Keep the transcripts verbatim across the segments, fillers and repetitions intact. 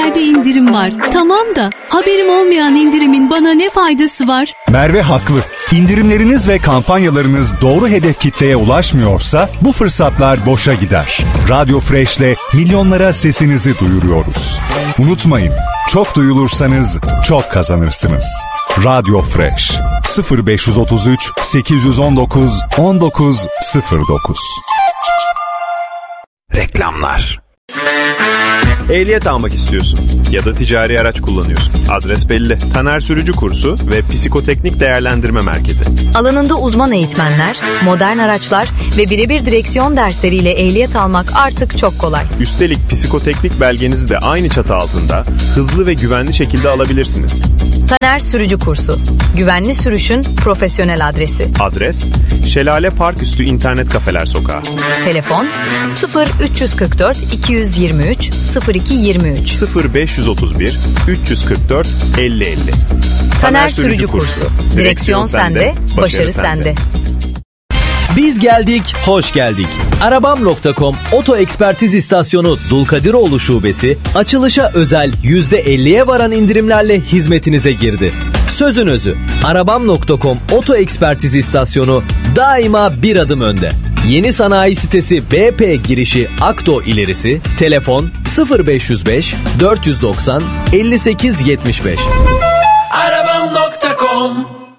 yerlerde indirim var. Tamam da haberim olmayan indirimin bana ne faydası var? Merve haklı. İndirimleriniz ve kampanyalarınız doğru hedef kitleye ulaşmıyorsa bu fırsatlar boşa gider. Radyo Fresh'le milyonlara sesinizi duyuruyoruz. Unutmayın, çok duyulursanız çok kazanırsınız. Radyo Fresh sıfır beş otuz üç sekiz on dokuz on dokuz sıfır dokuz. Reklamlar. Ehliyet almak istiyorsun ya da ticari araç kullanıyorsun. Adres belli. Taner Sürücü Kursu ve Psikoteknik Değerlendirme Merkezi. Alanında uzman eğitmenler, modern araçlar ve birebir direksiyon dersleriyle ehliyet almak artık çok kolay. Üstelik psikoteknik belgenizi de aynı çatı altında hızlı ve güvenli şekilde alabilirsiniz. Taner Sürücü Kursu. Güvenli sürüşün profesyonel adresi. Adres: Şelale Parküstü İnternet Kafeler Sokağı. Telefon sıfır üç kırk dört iki yüz yirmi üç sıfır iki yirmi üç sıfır beş otuz bir üç yüz kırk dört elli elli. Taner, Taner Sürücü Kursu. Direksiyon, Direksiyon sende, başarı sende. Biz geldik, hoş geldik. Arabam nokta com Oto Ekspertiz İstasyonu Dulkadiroğlu Şubesi açılışa özel yüzde elliye varan indirimlerle hizmetinize girdi. Sözün özü, Arabam nokta com Oto Ekspertiz İstasyonu daima bir adım önde. Yeni sanayi sitesi B P girişi Akdo ilerisi, telefon sıfır beş yüz beş dört yüz doksan elli sekiz yetmiş beş. Arabam nokta com.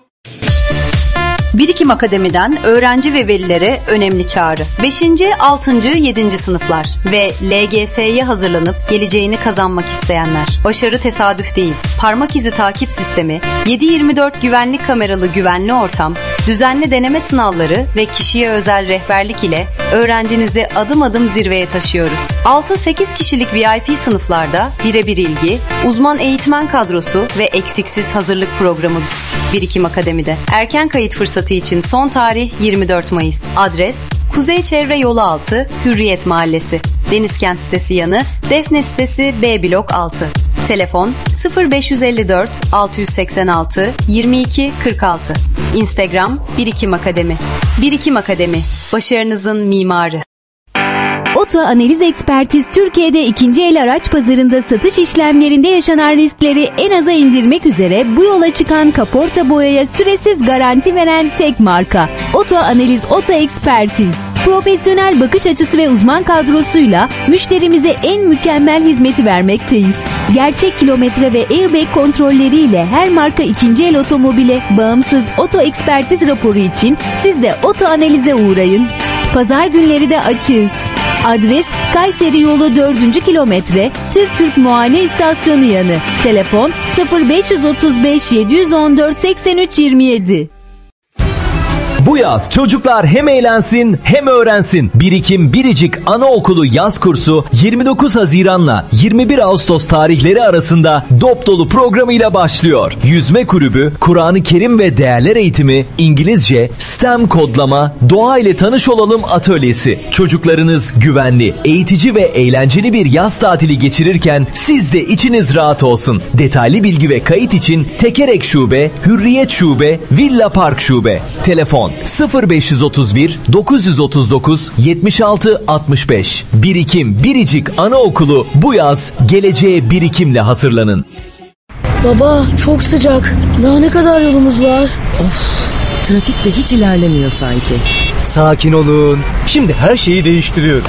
Birikim Akademi'den öğrenci ve velilere önemli çağrı. beşinci, altıncı, yedinci sınıflar ve L G S'ye hazırlanıp geleceğini kazanmak isteyenler. Başarı tesadüf değil. Parmak izi takip sistemi, yedi yirmi dört güvenlik kameralı güvenli ortam, düzenli deneme sınavları ve kişiye özel rehberlik ile öğrencinizi adım adım zirveye taşıyoruz. altı sekiz kişilik V I P sınıflarda birebir ilgi, uzman eğitmen kadrosu ve eksiksiz hazırlık programı Birikim Akademi'de. Erken kayıt fırsatı için son tarih yirmi dört Mayıs. Adres: Kuzey Çevre Yolu altı, Hürriyet Mahallesi. Denizkent sitesi yanı, Defne sitesi B blok altı. Telefon sıfır beş elli dört altı seksen altı yirmi iki kırk altı. Instagram Birikim Akademi. Birikim Akademi, başarınızın mimarı. Oto Analiz Ekspertiz Türkiye'de ikinci el araç pazarında satış işlemlerinde yaşanan riskleri en aza indirmek üzere bu yola çıkan kaporta boyaya süresiz garanti veren tek marka. Oto Analiz Oto Ekspertiz. Profesyonel bakış açısı ve uzman kadrosuyla müşterimize en mükemmel hizmeti vermekteyiz. Gerçek kilometre ve airbag kontrolleriyle her marka ikinci el otomobile bağımsız oto ekspertiz raporu için siz de Oto Analiz'e uğrayın. Pazar günleri de açığız. Adres Kayseri Yolu dördüncü kilometre Türk Türk Muayene İstasyonu yanı. Telefon sıfır beş otuz beş yedi on dört seksen üç yirmi yedi. Bu yaz çocuklar hem eğlensin hem öğrensin. Birikim Biricik Anaokulu yaz kursu yirmi dokuz Haziran'la yirmi bir Ağustos tarihleri arasında dop dolu programıyla başlıyor. Yüzme kulübü, Kur'an-ı Kerim ve değerler eğitimi, İngilizce, STEM kodlama, doğa ile tanış olalım atölyesi. Çocuklarınız güvenli, eğitici ve eğlenceli bir yaz tatili geçirirken siz de içiniz rahat olsun. Detaylı bilgi ve kayıt için Tekerek Şube, Hürriyet Şube, Villa Park Şube. Telefon sıfır beş otuz bir dokuz otuz dokuz yetmiş altı altmış beş. Birikim Biricik Anaokulu bu yaz geleceğe birikimle hazırlanın. Baba çok sıcak. Daha ne kadar yolumuz var? Of, trafik de hiç ilerlemiyor sanki. Sakin olun. Şimdi her şeyi değiştiriyorum.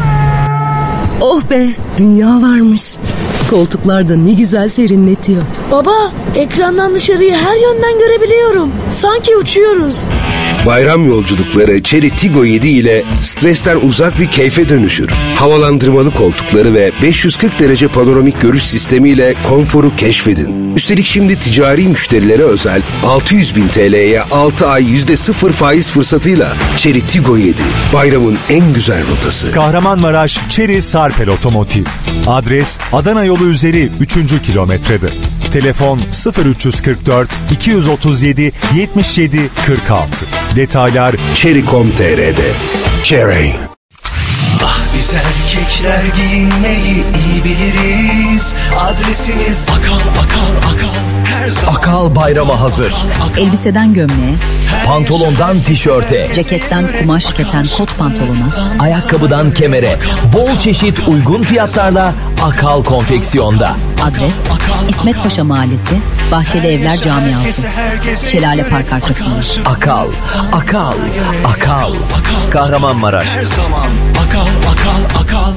Oh be, dünya varmış. Koltuklar da ne güzel serinletiyor. Baba, ekrandan dışarıyı her yönden görebiliyorum. Sanki uçuyoruz. Bayram yolculukları Chery Tiggo yedi ile stresten uzak bir keyfe dönüşür. Havalandırmalı koltukları ve beş yüz kırk derece panoramik görüş sistemiyle konforu keşfedin. Üstelik şimdi ticari müşterilere özel altı yüz bin T L'ye altı ay yüzde sıfır faiz fırsatıyla Chery Tiggo yedi. Bayramın en güzel rotası. Kahramanmaraş Chery Sarpel Otomotiv. Adres Adana yolu üzeri üçüncü kilometrede. Telefon sıfır üç kırk dört iki otuz yedi yetmiş yedi kırk altı. Detaylar chery nokta com nokta t r'de. Chery. Ah biz erkekler giyinmeyi iyi biliriz. Adresimiz akal akal akal. Her Akal bayrama hazır. Elbiseden gömleğe, Pantolondan tişörte, ceketten kumaş keten kot pantolona, ayakkabıdan kemere, bol çeşit uygun fiyatlarla Akal Konfeksiyon'da. Adres İsmet Paşa Mahallesi, Bahçeli Evler Camiası, Şelale Park arkasında. Akal, Akal, Akal. Kahramanmaraş. Her zaman Akal, Akal, Akal.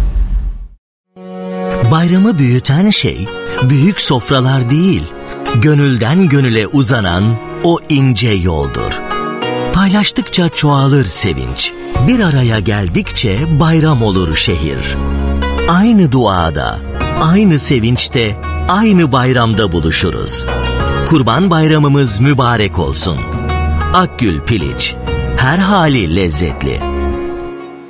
Bayramı büyüten şey büyük sofralar değil, gönülden gönüle uzanan o ince yoldur. Paylaştıkça çoğalır sevinç, bir araya geldikçe bayram olur şehir. Aynı duada, aynı sevinçte, aynı bayramda buluşuruz. Kurban Bayramımız mübarek olsun. Akgül Piliç, her hali lezzetli.